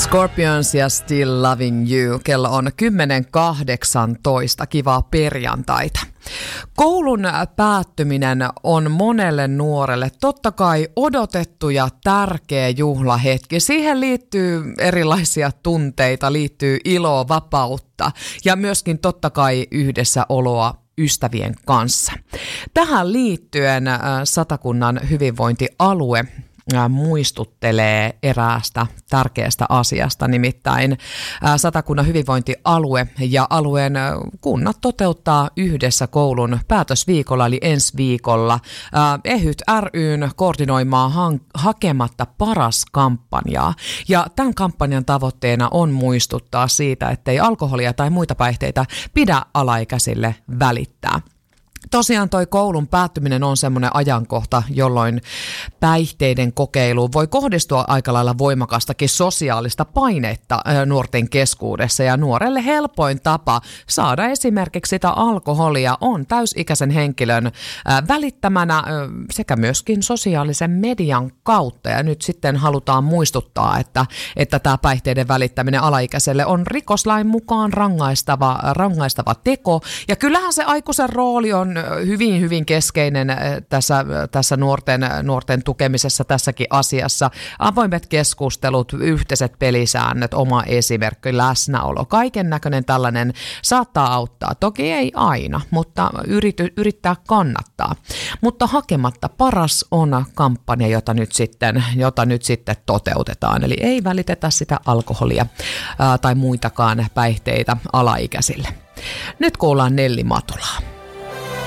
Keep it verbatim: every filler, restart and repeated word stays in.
Scorpions ja Still Loving You. Kello on kymmenen kahdeksantoista. Kivaa perjantaita. Koulun päättyminen on monelle nuorelle totta kai odotettu ja tärkeä juhlahetki. Siihen liittyy erilaisia tunteita, liittyy iloa, vapautta ja myöskin totta kai yhdessäoloa ystävien kanssa. Tähän liittyen Satakunnan hyvinvointialue muistuttelee eräästä tärkeästä asiasta, nimittäin Satakunnan hyvinvointialue ja alueen kunnat toteuttaa yhdessä koulun päätösviikolla, eli ensi viikolla EHYT ry:n koordinoimaa han- Hakematta paras-kampanjaa. Ja tämän kampanjan tavoitteena on muistuttaa siitä, ettei alkoholia tai muita päihteitä pidä alaikäisille välittää. Tosiaan toi koulun päättyminen on semmoinen ajankohta, jolloin päihteiden kokeiluun voi kohdistua aika lailla voimakastakin sosiaalista painetta nuorten keskuudessa. Ja nuorelle helpoin tapa saada esimerkiksi sitä alkoholia on täysikäisen henkilön välittämänä sekä myöskin sosiaalisen median kautta. Ja nyt sitten halutaan muistuttaa, että, että tämä päihteiden välittäminen alaikäiselle on rikoslain mukaan rangaistava, rangaistava teko. Ja kyllähän se aikuisen rooli on hyvin, hyvin keskeinen tässä, tässä nuorten, nuorten tukemisessa tässäkin asiassa. Avoimet keskustelut, yhteiset pelisäännöt, oma esimerkki, läsnäolo, kaiken näköinen tällainen saattaa auttaa. Toki ei aina, mutta yrity, yrittää kannattaa. Mutta Hakematta paras on kampanja, jota nyt sitten, jota nyt sitten toteutetaan. Eli ei välitetä sitä alkoholia ää, tai muitakaan päihteitä alaikäisille. Nyt kuullaan Nelli Matulaa.